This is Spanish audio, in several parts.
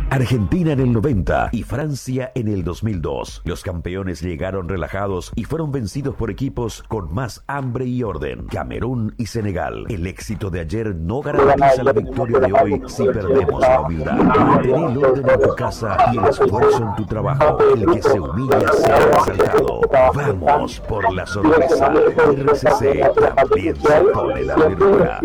Argentina en el 90 y Francia en el 2002. Los campeones llegaron relajados y fueron vencidos por equipos con más hambre y orden. Camerún y Senegal. El éxito de ayer no garantiza la victoria de hoy si perdemos la humildad. Mantén el orden en tu casa y el esfuerzo en tu trabajo. El que se humilla será exaltado. Vamos por la sonrisa. RCC también se pone la verdura.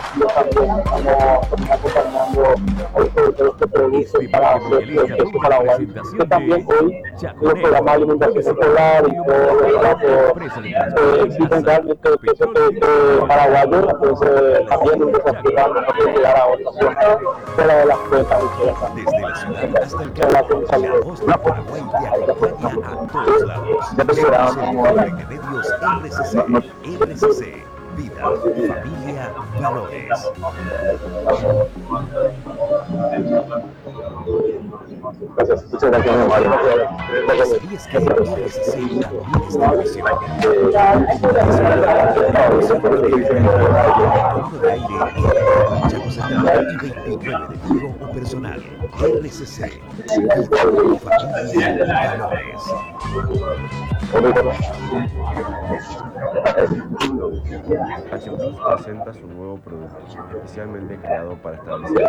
Para hacer que también hoy los programas alimentación escolar y todo existen grandes paraguayos, entonces también un desafío para llegar a otras zonas fuera de las cuentas desde la ciudad hasta el campo, la voz de Paraguay te acompaña a todos lados. En medios RCC, vida, familia, valores. Gracias, muchas gracias. ¿Sabías que RCC también está presente? Chaco Central y 29 de Vigo o personal. RCC, vida, familia, valores. H+ presenta su nuevo producto, especialmente creado para establecer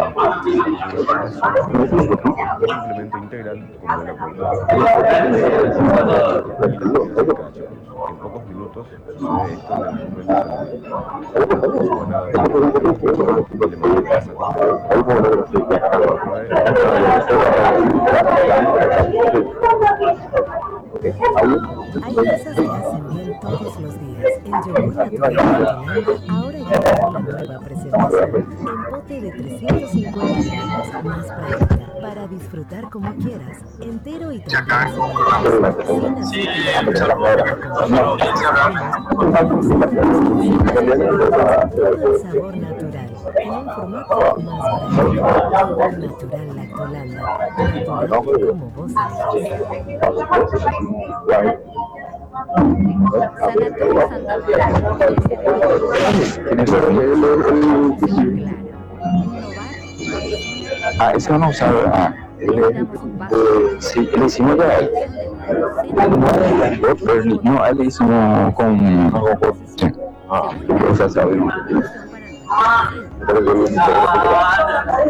un complemento integral con buena calidad. En pocos minutos sucede esto en el mundo Hay cosas que hacen bien todos los días. El yogur natural ahora llega una nueva presentación en pote de 350 gramos, más práctica, para disfrutar como quieras, entero y tranquilo. Todo el sabor natural, en un formato más práctico. Yogur natural Lactolanda, natural como vos eso no sabe. Sí, le hicimos ya. No, él hicimos con. O sea, sabemos.